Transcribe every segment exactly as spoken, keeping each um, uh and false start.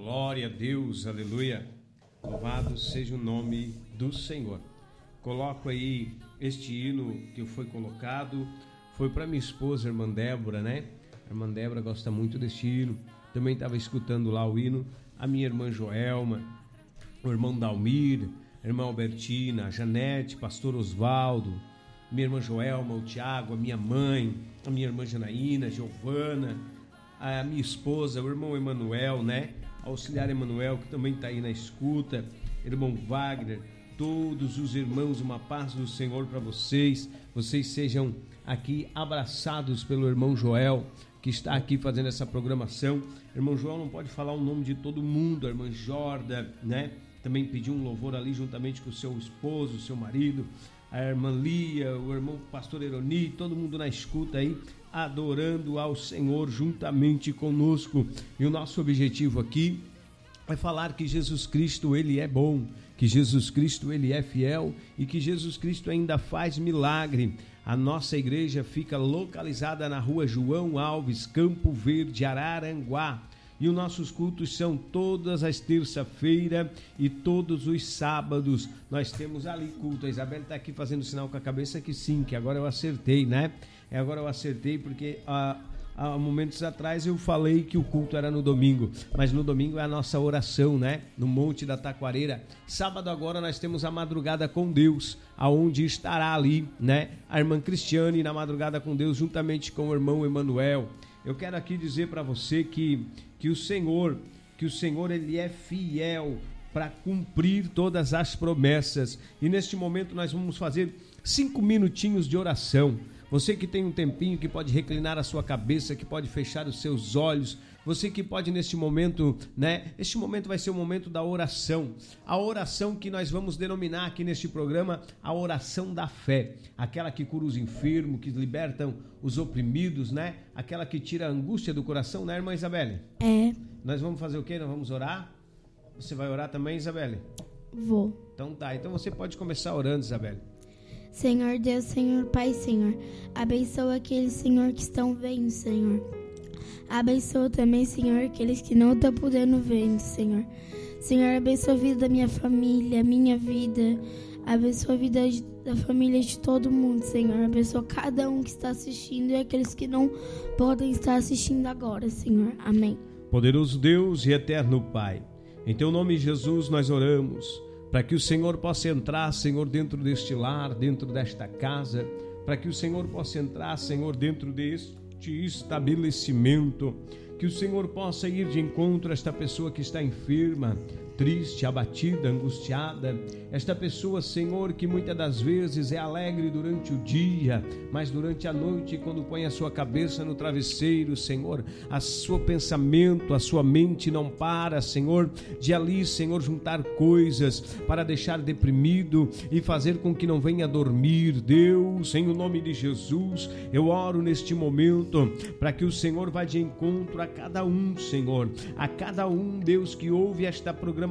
Glória a Deus, aleluia. Louvado seja o nome do Senhor. Coloco aí este hino que foi colocado, foi para minha esposa, a irmã Débora, né? A irmã Débora gosta muito deste hino. Também estava escutando lá o hino. A minha irmã Joelma, o irmão Dalmir, a irmã Albertina, a Janete, pastor Osvaldo, minha irmã Joelma, o Tiago, a minha mãe, a minha irmã Janaína, Giovana, a minha esposa, o irmão Emanuel, né? Auxiliar Emanuel, que também está aí na escuta, irmão Wagner, todos os irmãos, uma paz do Senhor para vocês. Vocês sejam aqui abraçados pelo irmão Joel, que está aqui fazendo essa programação. Irmão Joel não pode falar o nome de todo mundo, a irmã Jorda, né? Também pediu um louvor ali juntamente com o seu esposo, o seu marido, a irmã Lia, o irmão pastor Eroni, todo mundo na escuta aí, adorando ao Senhor juntamente conosco. E o nosso objetivo aqui é falar que Jesus Cristo, Ele é bom, que Jesus Cristo, Ele é fiel e que Jesus Cristo ainda faz milagre. A nossa igreja fica localizada na rua João Alves, Campo Verde, Araranguá. E os nossos cultos são todas as terça-feira e todos os sábados. Nós temos ali culto. A Isabela está aqui fazendo sinal com a cabeça que sim, que agora eu acertei, né? Agora eu acertei porque há, há momentos atrás eu falei que o culto era no domingo. Mas no domingo é a nossa oração, né? No Monte da Taquareira. Sábado agora nós temos a Madrugada com Deus, aonde estará ali, né? A irmã Cristiane na Madrugada com Deus, juntamente com o irmão Emanuel. Eu quero aqui dizer para você que, que o Senhor, que o Senhor ele é fiel para cumprir todas as promessas. E neste momento nós vamos fazer cinco minutinhos de oração. Você que tem um tempinho, que pode reclinar a sua cabeça, que pode fechar os seus olhos, você que pode neste momento, né? Este momento vai ser o momento da oração. A oração que nós vamos denominar aqui neste programa, a oração da fé. Aquela que cura os enfermos, que libertam os oprimidos, né? Aquela que tira a angústia do coração, né, irmã Isabelle? É. Nós vamos fazer o quê? Nós vamos orar? Você vai orar também, Isabelle? Vou. Então tá, então você pode começar orando, Isabelle. Senhor Deus, Senhor Pai, Senhor, abençoa aqueles, Senhor, que estão vendo, Senhor. Abençoa também, Senhor, aqueles que não estão podendo ver, Senhor. Senhor, abençoa a vida da minha família, a minha vida. Abençoa a vida de, da família de todo mundo, Senhor. Abençoa cada um que está assistindo e aqueles que não podem estar assistindo agora, Senhor. Amém. Poderoso Deus e eterno Pai, em Teu nome, Jesus, nós oramos para que o Senhor possa entrar, Senhor, dentro deste lar, dentro desta casa, para que o Senhor possa entrar, Senhor, dentro deste estabelecimento, que o Senhor possa ir de encontro a esta pessoa que está enferma, triste, abatida, angustiada, esta pessoa, Senhor, que muitas das vezes é alegre durante o dia, mas durante a noite, quando põe a sua cabeça no travesseiro, Senhor, a seu pensamento, a sua mente não para, Senhor, de ali, Senhor, juntar coisas para deixar deprimido e fazer com que não venha dormir. Deus, em o nome de Jesus, eu oro neste momento para que o Senhor vá de encontro a cada um, Senhor, a cada um, Deus, que ouve esta programação,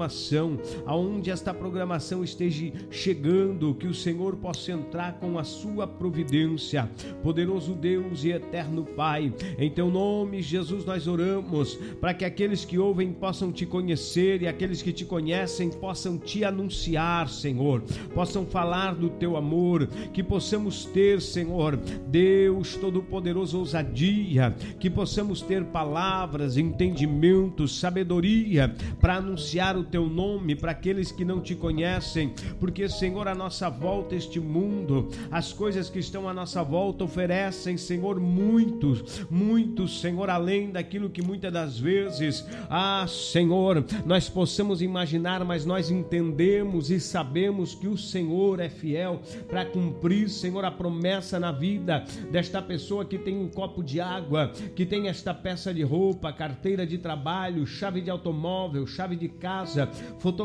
aonde esta programação esteja chegando, que o Senhor possa entrar com a sua providência. Poderoso Deus e eterno Pai, em Teu nome, Jesus, nós oramos para que aqueles que ouvem possam Te conhecer e aqueles que Te conhecem possam Te anunciar, Senhor, possam falar do Teu amor, que possamos ter, Senhor, Deus Todo-Poderoso, ousadia, que possamos ter palavras, entendimento, sabedoria para anunciar o Teu nome para aqueles que não Te conhecem, porque, Senhor, a nossa volta, este mundo, as coisas que estão à nossa volta oferecem, Senhor, muitos, muitos, Senhor, além daquilo que muitas das vezes, ah, Senhor, nós possamos imaginar, mas nós entendemos e sabemos que o Senhor é fiel para cumprir, Senhor, a promessa na vida desta pessoa que tem um copo de água, que tem esta peça de roupa, carteira de trabalho, chave de automóvel, chave de casa, fotografia,